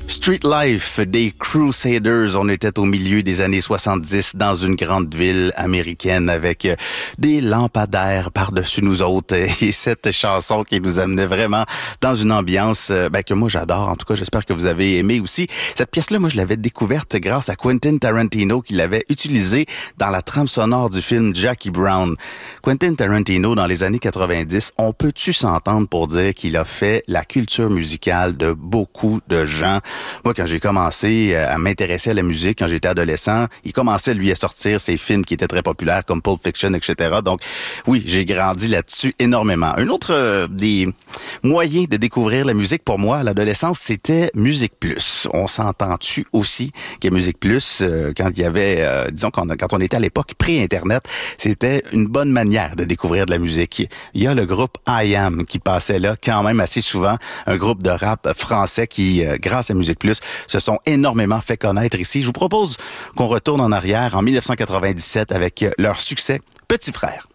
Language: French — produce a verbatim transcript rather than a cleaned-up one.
Street Life des Crusaders. On était au milieu des années soixante-dix dans une grande ville américaine avec des lampadaires par-dessus nous autres et cette chanson qui nous amenait vraiment dans une ambiance ben, que moi j'adore. En tout cas, j'espère que vous avez aimé aussi. Cette pièce-là, moi je l'avais découverte grâce à Quentin Tarantino qui l'avait utilisée dans la trame sonore du film Jackie Brown. Quentin Tarantino, dans les années quatre-vingt-dix, on peut-tu s'entendre pour dire qu'il a fait la culture musicale de beaucoup de gens? Moi, quand j'ai commencé à m'intéresser à la musique, quand j'étais adolescent, il commençait, lui, à sortir ses films qui étaient très populaires, comme Pulp Fiction, et cetera. Donc, oui, j'ai grandi là-dessus énormément. Un autre euh, des moyens de découvrir la musique, pour moi, à l'adolescence, c'était Musique Plus. On s'entend-tu aussi que Musique Plus, euh, quand il y avait, euh, disons, quand, quand on était à l'époque pré-Internet, c'était une bonne manière de découvrir de la musique. Il y a le groupe I Am qui passait là quand même assez souvent, un groupe de rap français qui, euh, grâce à Musique Plus, se sont énormément fait connaître ici. Je vous propose qu'on retourne en arrière en dix-neuf cent quatre-vingt-dix-sept avec leur succès Petit Frère.